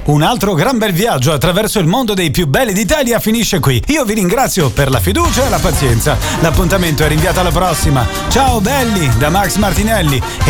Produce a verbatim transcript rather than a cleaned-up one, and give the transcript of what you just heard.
Un altro gran bel viaggio attraverso il mondo dei più belli d'Italia finisce qui. Io vi ringrazio per la fiducia e la pazienza. L'appuntamento è rinviato alla prossima. Ciao belli, da Max Martinelli.